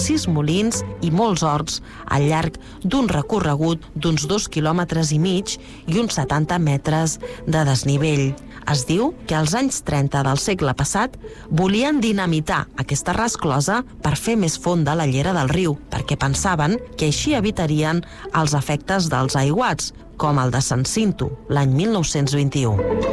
6 molins i molts horts al llarg d'un recorregut d'uns 2,5 quilòmetres i uns 70 metres de desnivell. Es diu que als anys 30 del segle passat volien dinamitar aquesta resclosa per fer més fonda la llera del riu, perquè pensaven que així evitarien els efectes dels aiguats, com el de Sant Cinto, l'any 1921.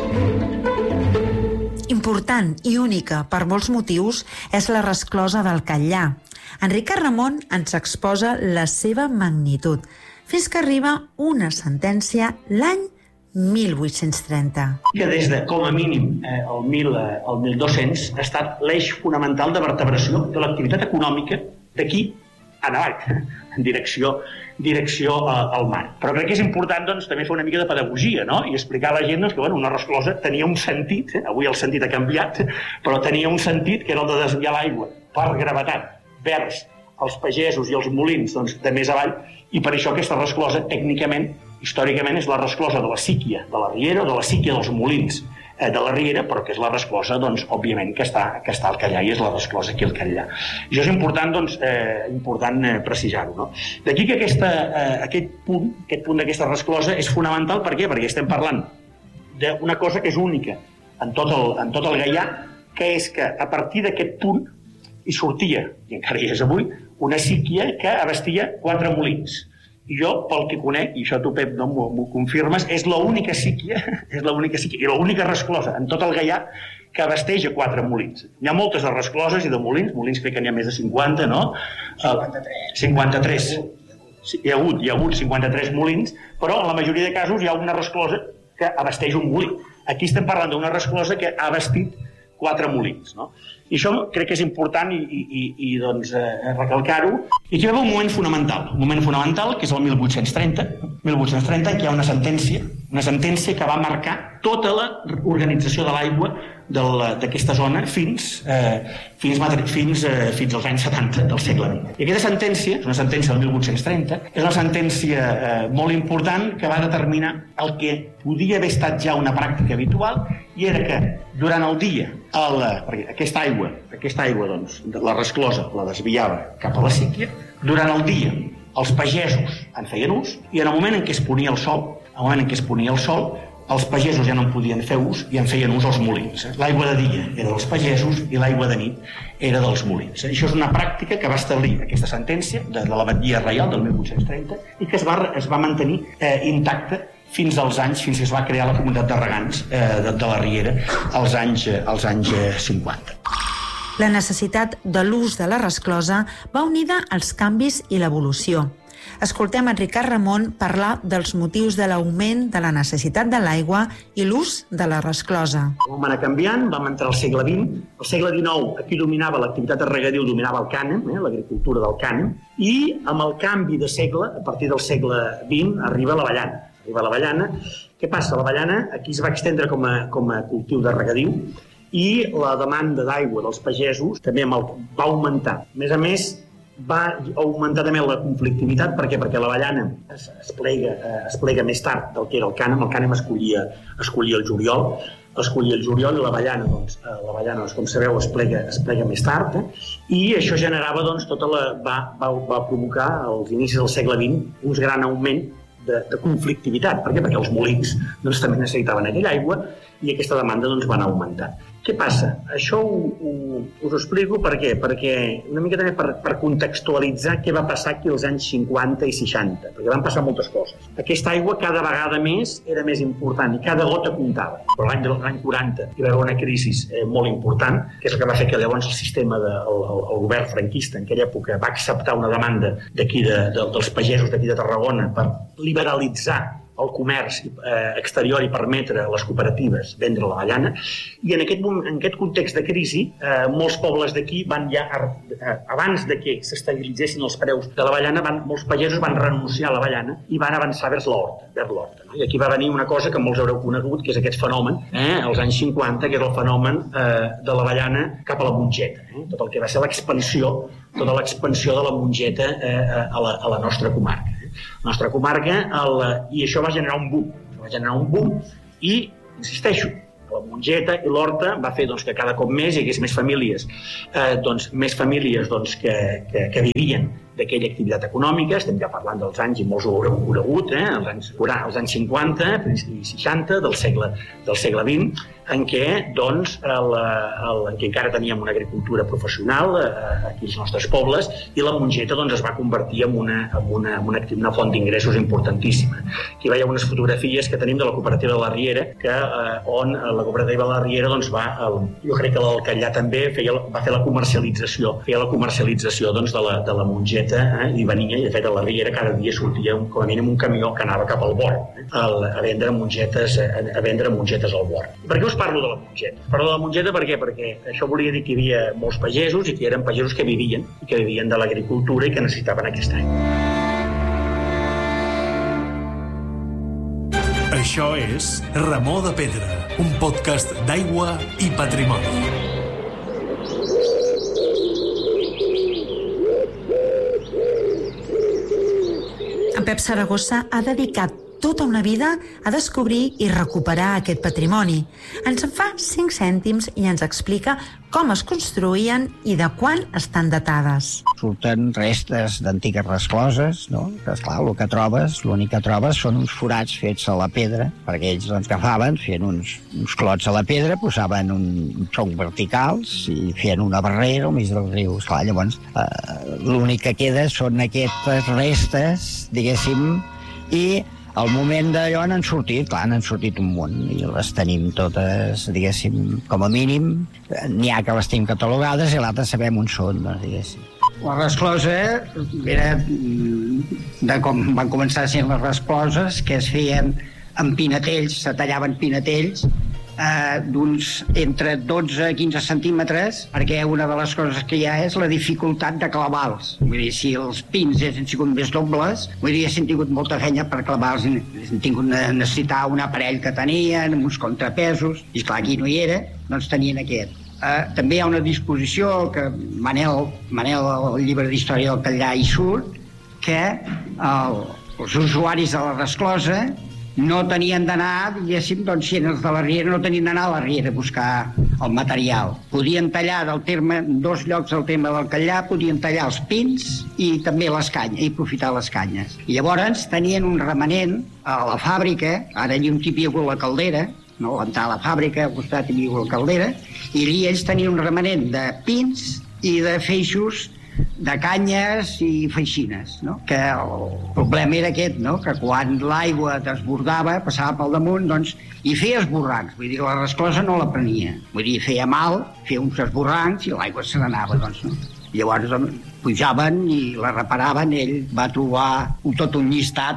Important i única per molts motius és la resclosa del Catllar. En Ricard Ramon ens exposa la seva magnitud, fins que arriba una sentència l'any 1830. Que des de, com a mínim, el 1200 ha estat l'eix fonamental de vertebració de l'activitat econòmica d'aquí en avall, en direcció al mar. Però crec que és important també fer una mica de pedagogia, no? I explicar a la gent que una resclosa tenia un sentit, avui el sentit ha canviat, però tenia un sentit que era el de desviar l'aigua per gravetat vers els pagesos i els molins de més avall, i per això aquesta resclosa, tècnicament, històricament, és la resclosa de la síquia de la riera o de la síquia dels molins de la riera, però que és la resclosa, òbviament, que està al Catllar, i és la resclosa aquí al Catllar. I això és important precisar-ho, no? D'aquí que aquest punt d'aquesta resclosa és fonamental. Per què? Perquè estem parlant d'una cosa que és única en tot el Gaià, que és que a partir d'aquest punt hi sortia, i encara hi és avui, una síquia que abastia 4 molins. I jo, pel que conec, i això tu, Pep, m'ho confirmes, és l'única síquia i l'única resclosa en tot el Gaià que abasteix a 4 molins. Hi ha moltes de rescloses i de molins crec que n'hi ha més de 50, no? 53. Hi ha hagut 53 molins, però en la majoria de casos hi ha una resclosa que abasteix un molí. Aquí estem parlant d'una resclosa que ha abastit 4 molins, no? I això crec que és important recalcar-ho. I aquí hi ha un moment fonamental, que és el 1830, en què hi ha una sentència que va marcar tota l'organització de l'aigua d'aquesta zona fins als anys 70 del segle XX. I aquesta sentència, és una sentència del 1830, és una sentència molt important que va determinar el que podia haver estat ja una pràctica habitual, i era que durant el dia, perquè aquesta aigua, la resclosa la desviava cap a la síquia, durant el dia els pagesos en feien ús, i en el moment en què es ponia el sol, els pagesos ja no en podien fer ús i en feien ús els molins. L'aigua de dia era dels pagesos i l'aigua de nit era dels molins. Això és una pràctica que va establir aquesta sentència de la batllia reial del 1830 i que es va mantenir intacta fins que es va crear la comunitat de regants de la riera als anys 50. La necessitat de l'ús de la resclosa va unida als canvis i l'evolució. Escoltem en Ricard Ramon parlar dels motius de l'augment de la necessitat de l'aigua i l'ús de la resclosa. Vam anar canviant, vam entrar al segle XX. Al segle XIX aquí dominava l'activitat de regadiu, dominava el cànem, l'agricultura del cànem, i amb el canvi de segle, a partir del segle XX, arriba l'avellana. Què passa? L'avellana aquí es va extendre com a cultiu de regadiu, i la demanda d'aigua dels pagesos també va augmentar. A més, va augmentar també la conflictivitat. Per què? Perquè l'avellana es plega més tard del que era el cànem. El cànem es collia el juliol, i l'avellana, com sabeu, es plega més tard, i això generava, va provocar als inicis del segle XX un gran augment de conflictivitat. Per què? Perquè els molins també necessitaven aquella aigua i aquesta demanda va anar augmentant. Què passa? Això us ho explico per què? Perquè una mica també per contextualitzar què va passar aquí als anys 50 i 60, perquè van passar moltes coses. Aquesta aigua cada vegada més era més important i cada gota comptava. Però l'any 40 hi va haver una crisi molt important, que és el que va fer que llavors el govern franquista en aquella època va acceptar una demanda dels pagesos d'aquí de Tarragona per liberalitzar el comerç exterior i permetre a les cooperatives vendre l'avellana, i en aquest context de crisi molts pobles d'aquí van ja, abans de que s'estabilitzessin els preus de l'avellana, molts pagesos van renunciar a l'avellana i van avançar vers l'horta. I aquí va venir una cosa que molts haureu conegut, que és aquest fenomen, als anys 50, que és el fenomen de l'avellana cap a la mongeta, tot el que va ser l'expansió de la mongeta a la nostra comarca. I això va generar un boom. I, insisteixo, la mongeta, i l'horta va fer doncs, que cada cop més hi hagués més famílies, que vivien d'aquella activitat econòmica. Estem ja parlant dels anys, i molts ho haureu conegut, els anys 50 i 60 del segle XX, en què encara teníem una agricultura professional aquí als nostres pobles, i la mongeta es va convertir en una font d'ingressos importantíssima. Aquí veia unes fotografies que tenim de la cooperativa de la Riera, on la cooperativa de la Riera jo crec que l'Alcallà també va fer la comercialització de la mongeta, i venia, i de fet a la Riera cada dia sortia com a mínim un camió que anava cap al Bord a vendre mongetes al Bord. Per què us parlo de la mongeta? Parlo de la mongeta per què? Perquè això volia dir que hi havia molts pagesos i que eren pagesos que vivien de l'agricultura i que necessitaven aquest any. Això és Remor de Pedra, un podcast d'aigua i patrimoni. En Pep Saragossa ha dedicat tota una vida a descobrir i recuperar aquest patrimoni. Ens en fa 5 cèntims i ens explica com es construïen i de quan estan datades. Surten restes d'antigues rescloses, no? Que, esclar, l'únic que trobes són uns forats fets a la pedra, perquè ells agafaven, feien uns clots a la pedra, posaven un tronc verticals i feien una barrera al mig del riu. Esclar, llavors, l'únic que queda són aquestes restes, diguéssim, i al moment d'allò n'han sortit un munt, i les tenim totes, diguéssim, com a mínim. N'hi ha que les tenim catalogades i l'altre sabem on són, diguéssim. La resclosa era de com van començar sent les rescloses, que es feien amb pinetells, se tallaven pinetells d'uns entre 12 i 15 centímetres, perquè una de les coses que hi ha és la dificultat de clavar-los. Vull dir, si els pins haguessin sigut més dobles, haguessin tingut molta feina per clavar-los, haguessin tingut necessitar un aparell que tenien, uns contrapesos, i esclar, aquí no hi era, doncs tenien aquest. També hi ha una disposició que Manel, al llibre d'història del Catllà, hi surt, que els usuaris de la resclosa no tenien d'anar, diguéssim, doncs si eren els de la Riera, no tenien d'anar a la Riera a buscar el material. Podien tallar del terme, en 2 llocs del terme del Catllà, podien tallar els pins i també les canyes, i aprofitar les canyes. I llavors tenien un remanent a la fàbrica, ara allí on hi havia la caldera, no? L'entrar a la fàbrica, al costat hi havia la caldera, i allí ells tenien un remanent de pins i de feixos de canyes i feixines, no? Que el problema era aquest, no? Que quan l'aigua desbordava, passava pel damunt, doncs, i feia esborrancs, vull dir, la resclosa no la prenia, vull dir, feia mal, feia uns esborrancs i l'aigua se n'anava, doncs, no? Llavors pujaven i la reparaven. Ell va trobar tot un llistat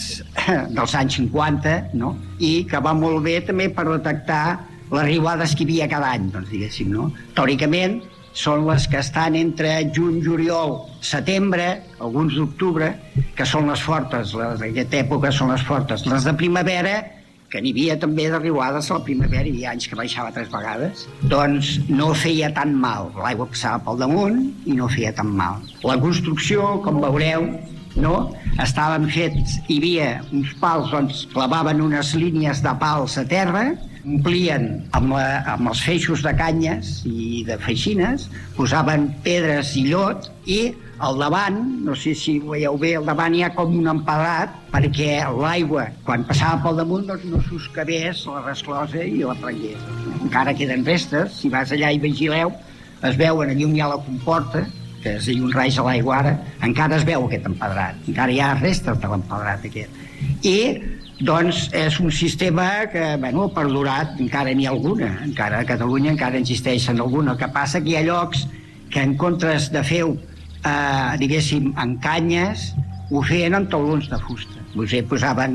dels anys 50, no? I que va molt bé també per detectar les riuades que hi havia cada any, doncs, diguéssim, no? Teòricament, són les que estan entre juny, juliol, setembre, alguns d'octubre, que són les fortes, les d'aquesta època són les fortes. Les de primavera, que n'hi havia també de riuades a la primavera, hi havia anys que baixava 3 vegades, doncs no feia tan mal. L'aigua passava pel damunt i no feia tan mal. La construcció, com veureu, no? Estaven fets, hi havia uns pals, doncs clavaven unes línies de pals a terra, omplien amb els feixos de canyes i de feixines, posaven pedres i llot, i al davant, no sé si ho veieu bé, al davant hi ha com un empedrat perquè l'aigua, quan passava pel damunt, doncs no soscavés la resclosa i la prengués. Encara queden restes, si vas allà i vigileu, es veuen allà on hi ha la comporta, que és allà un raig a l'aigua ara, encara es veu aquest empedrat, encara hi ha restes de l'empedrat aquest. I doncs és un sistema que, bueno, ha perdurat, encara n'hi ha alguna, encara a Catalunya encara existeixen alguna. El que passa que hi ha llocs que en comptes de fer-ho, diguéssim, en canyes, ho feien en taulons de fusta. Vostè posaven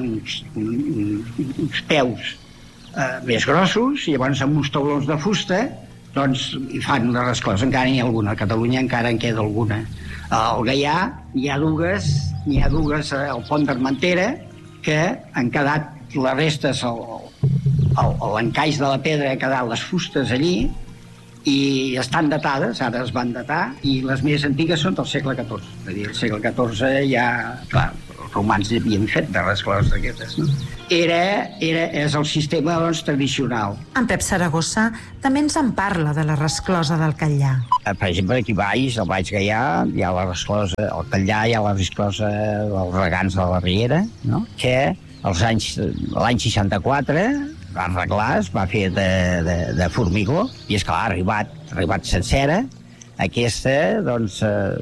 uns peus més grossos, i llavors amb uns taulons de fusta, doncs hi fan una resclosa. Encara n'hi ha alguna, a Catalunya encara en queda alguna. Al Gaià n'hi ha dues al Pont d'Armentera, que han quedat les restes, l'encaix de la pedra ha quedat les fustes allí, i estan datades, ara es van datar, i les més antigues són del segle XIV. És a dir, el segle XIV ja, clar, romans havien fet de rescloses d'aquestes, no? És el sistema, doncs, tradicional. En Pep Saragossa també ens en parla de la resclosa del Catllar. Per exemple, aquí baix, al Baix Gaià, hi ha la resclosa, al Catllar hi ha la resclosa dels regants de la Riera, no? Que l'any 64 va arreglar, es va fer de formigó, i és clar, ha arribat sencera. Aquesta, doncs,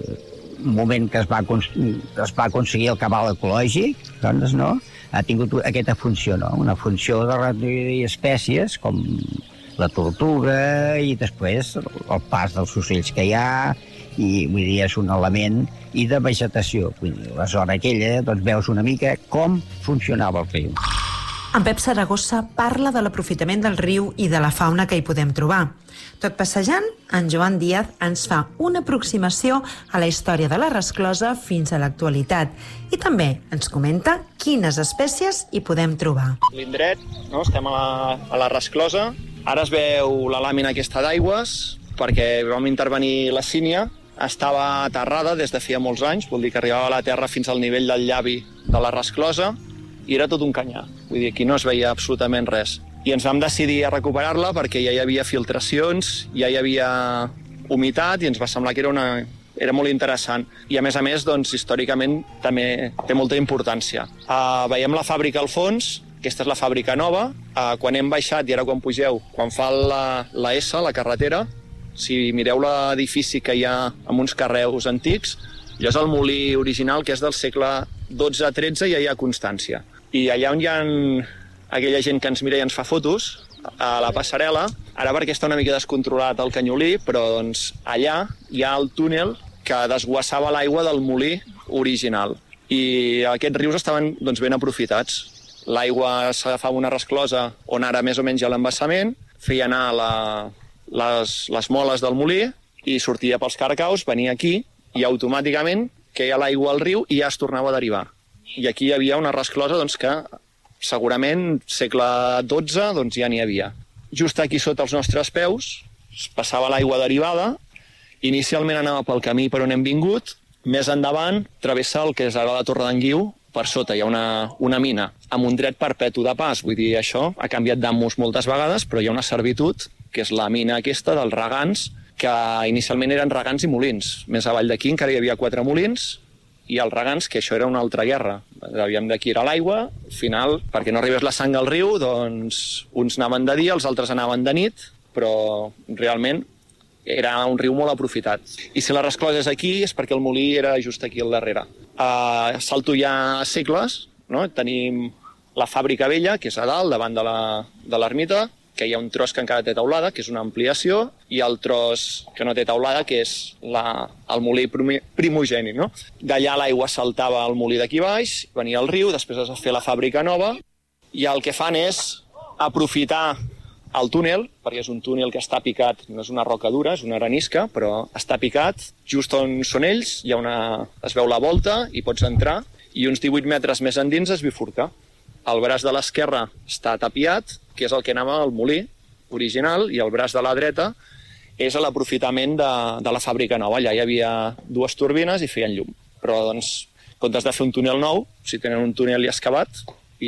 un moment que es va aconseguir el cabal ecològic, doncs, no? Ha tingut aquesta funció, no? Una funció de reduir espècies com la tortuga i després el pas dels ocells que hi ha, i vull dir, és un element i de vegetació. Vull dir, la zona aquella, doncs veus una mica com funcionava el riu. En Pep Saragossa parla de l'aprofitament del riu i de la fauna que hi podem trobar. Tot passejant, en Joan Díaz ens fa una aproximació a la història de la resclosa fins a l'actualitat i també ens comenta quines espècies hi podem trobar. L'indret, no? Estem a la resclosa. Ara es veu la làmina aquesta d'aigües perquè vam intervenir la sínia. Estava aterrada des de feia molts anys, vol dir que arribava a la terra fins al nivell del llavi de la resclosa i era tot un canyar. Vull dir, aquí no es veia absolutament res. I ens vam decidir a recuperar-la perquè ja hi havia filtracions, ja hi havia humitat i ens va semblar que era molt interessant. I a més, doncs, històricament també té molta importància. Veiem la fàbrica al fons, aquesta és la fàbrica nova. Quan hem baixat, i ara quan pugeu, quan fa la S, la carretera, si mireu l'edifici que hi ha amb uns carreus antics, allò és el molí original, que és del segle XII-XIII, i ja hi ha constància. I allà on hi ha aquella gent que ens mira i ens fa fotos, a la passarel·la, ara perquè està una mica descontrolat el Canyolí, però doncs, allà hi ha el túnel que desguassava l'aigua del molí original. I aquests rius estaven doncs, ben aprofitats. L'aigua s'agafava una resclosa on ara més o menys hi ha l'embassament, feia anar les moles del molí i sortia pels carcaus, venia aquí i automàticament queia l'aigua al riu i ja es tornava a derivar. I aquí hi havia una resclosa doncs, que segurament segle XII doncs, ja n'hi havia. Just aquí sota els nostres peus es passava l'aigua derivada, inicialment anava pel camí per on hem vingut, més endavant travessa el que és ara la Torre d'en Guiu, per sota hi ha una mina amb un dret perpetu de pas, vull dir, això ha canviat d'amos moltes vegades, però hi ha una servitud, que és la mina aquesta dels regants, que inicialment eren regants i molins. Més avall d'aquí encara hi havia 4 molins, i els regants, que això era una altra guerra. Aviam, d'aquí era l'aigua, al final, perquè no arribés la sang al riu, doncs uns anaven de dia, els altres anaven de nit, però realment era un riu molt aprofitat. I si la resclosa és aquí, és perquè el molí era just aquí al darrere. Salto ja segles, no? Tenim la fàbrica vella, que és a dalt, davant de l'ermita, que hi ha un tros que encara té teulada, que és una ampliació, i el tros que no té teulada, que és el molí primogènit. No? D'allà l'aigua saltava al molí d'aquí baix, venia al riu, després es va fer la fàbrica nova, i el que fan és aprofitar el túnel, perquè és un túnel que està picat, no és una roca dura, és una arenisca, però està picat, just on són ells, es veu la volta i pots entrar, i uns 18 metres més endins es bifurca. El braç de l'esquerra està tapiat, que és el que anava al molí original, i el braç de la dreta és l'aprofitament de la fàbrica nova. Allà hi havia 2 turbines i feien llum. Però, doncs, en comptes de fer un túnel nou, si tenen un túnel ja excavat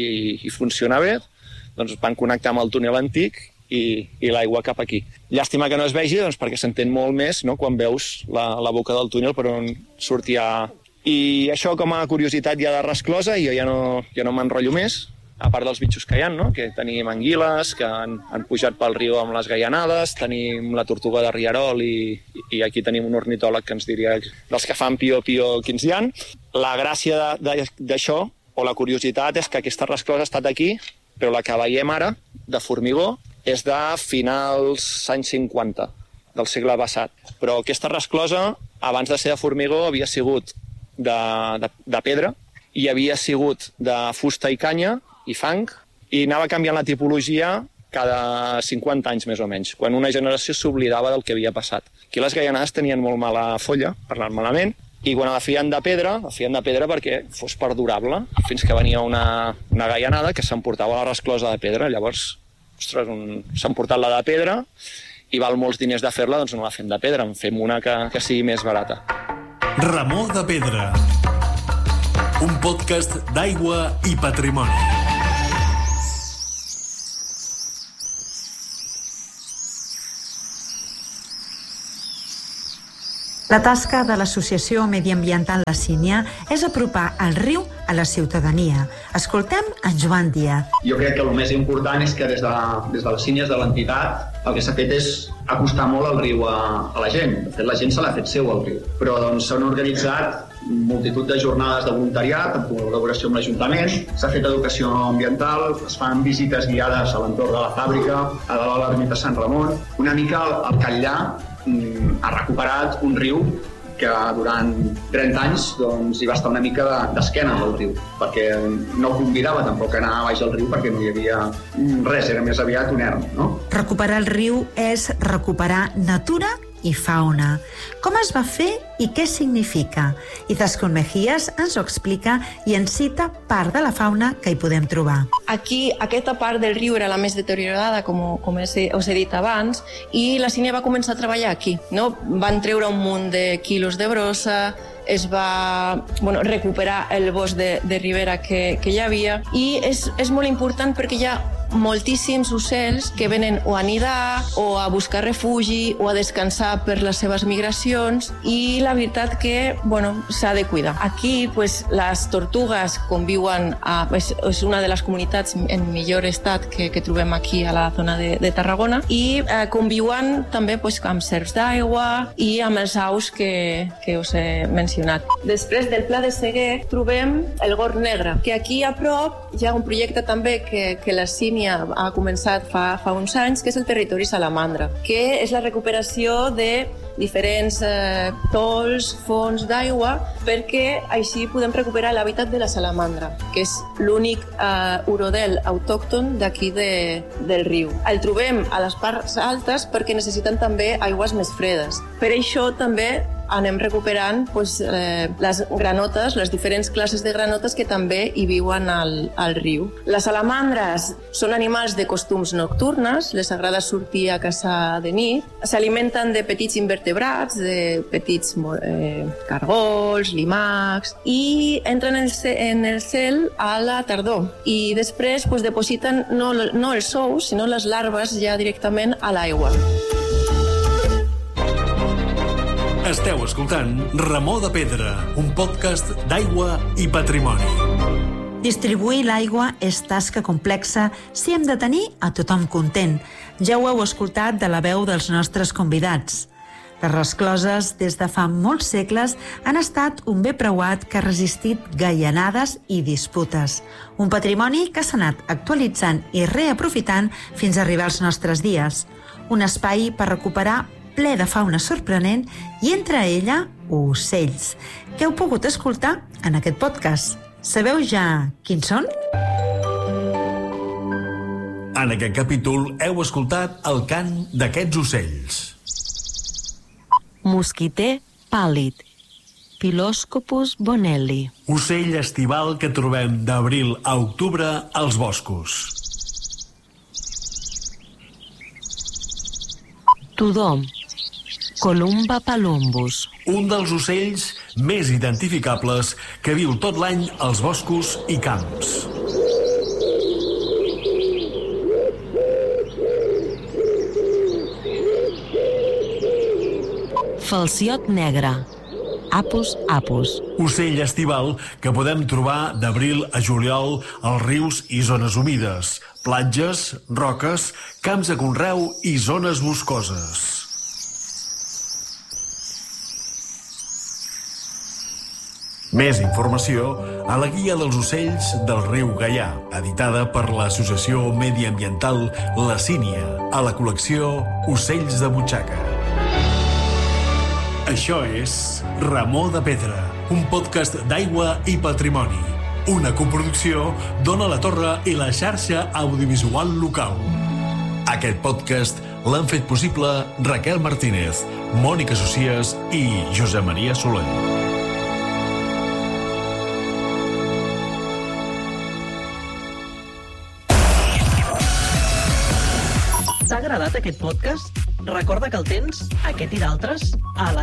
i funciona bé, doncs van connectar amb el túnel antic i l'aigua cap aquí. Llàstima que no es vegi, doncs, perquè s'entén molt més, no?, quan veus la boca del túnel per on sortia. I això com a curiositat ja de resclosa, i jo ja no m'enrotllo més, a part dels bitxos que hi ha, no? Que tenim anguiles que han pujat pel riu amb les gaianades, tenim la tortuga de rierol i aquí tenim un ornitòleg que ens diria dels que fan pio quins hi ha. La gràcia d'això, o la curiositat, és que aquesta resclosa ha estat aquí, però la que veiem ara, de formigó, és de finals anys 50 del segle passat. Però aquesta resclosa, abans de ser de formigó, havia sigut de pedra i havia sigut de fusta i canya i fang, i anava canviant la tipologia cada 50 anys més o menys, quan una generació s'oblidava del que havia passat. Aquí les gaianades tenien molt mala folla, parlant malament, i quan la feien de pedra perquè fos perdurable, fins que venia una gaianada que s'emportava la resclosa de pedra. Llavors, ostres, s'han portat la de pedra i val molts diners de fer-la, doncs no la fem de pedra, en fem una que sigui més barata. Ramó de Pedra, un podcast d'Aigua i Patrimoni. La tasca de l'Associació Mediambiental La Sínia és apropar el riu a la ciutadania. Escoltem en Joan Díaz. Jo crec que el més important és que des de les Sínies de l'entitat el que s'ha fet és acostar molt el riu a la gent. De fet, la gent se l'ha fet seu al riu. Però s'han organitzat multitud de jornades de voluntariat en col·laboració amb l'Ajuntament. S'ha fet educació ambiental, es fan visites guiades a l'entorn de la fàbrica, a dalt a l'ermita Sant Ramon. Una mica el Catllà ha recuperat un riu que durant 30 anys hi va estar una mica d'esquena del riu, perquè no convidava tampoc a anar baix al riu perquè no hi havia res, era més aviat un erm, no? Recuperar el riu és recuperar natura i fauna. Com es va fer i què significa? Izaskun Mejías ens ho explica i ens cita part de la fauna que hi podem trobar. Aquí, aquesta part del riu era la més deteriorada, com us he dit abans, i la Sínia va començar a treballar aquí. No? Van treure un munt de quilos de brossa, es va recuperar el bosc de ribera que hi havia, i és molt important perquè hi ha moltíssims ocells que venen o a nidar o a buscar refugi o a descansar per les seves migracions, i la veritat que s'ha de cuidar. Aquí les tortugues conviuen, és una de les comunitats en millor estat que trobem aquí a la zona de Tarragona, i conviuen també amb serps d'aigua i amb els aus que us he mencionat. Després del Pla de Seguer trobem el Gorg Negre, que aquí a prop hi ha un projecte també que la Sínia ha començat fa uns anys, que és el territori salamandra, que és la recuperació de diferents tols, fons d'aigua, perquè així podem recuperar l'hàbitat de la salamandra, que és l'únic urodel autòcton d'aquí del riu. El trobem a les parts altes perquè necessiten també aigües més fredes. Per això també anem recuperant les granotes, les diferents classes de granotes que també hi viuen al riu. Les salamandres són animals de costums nocturnes, les agrada sortir a caçar de nit, s'alimenten de petits invertebrats, de petits cargols, llimacs, i entren en el cel a la tardor. I després depositen no els ous, sinó les larves ja directament a l'aigua. Esteu escoltant Remor de Pedra, un podcast d'Aigua i Patrimoni. Distribuir l'aigua és tasca complexa si hem de tenir a tothom content. Ja ho heu escoltat de la veu dels nostres convidats. Les rescloses, des de fa molts segles, han estat un bé preuat que ha resistit gaianades i disputes. Un patrimoni que s'ha anat actualitzant i reaprofitant fins a arribar als nostres dies. Un espai per recuperar ple de fauna sorprenent i entre ella ocells, que heu pogut escoltar en aquest podcast. Sabeu ja quins són? En aquest capítol heu escoltat el cant d'aquests ocells. Mosquiter pàl·lid, Piloscopus bonelli. Ocell estival que trobem d'abril a octubre als boscos. Tudor, Columba palumbus. Un dels ocells més identificables que viu tot l'any als boscos i camps. Falciot negre, Apus apus. Ocell estival que podem trobar d'abril a juliol als rius i zones humides, platges, roques, camps de conreu i zones boscoses. Més informació a la Guia dels ocells del riu Gaià, editada per l'Associació Mediambiental La Sínia, a la col·lecció Ocells de Butxaca. Això és Remor de Pedra, un podcast d'Aigua i Patrimoni. Una coproducció d'Ona la Torre i la xarxa audiovisual local. Aquest podcast l'han fet possible Raquel Martínez, Mònica Socias i Josep Maria Soler. T'ha agradat aquest podcast? Recorda que el tens, aquest i d'altres, a la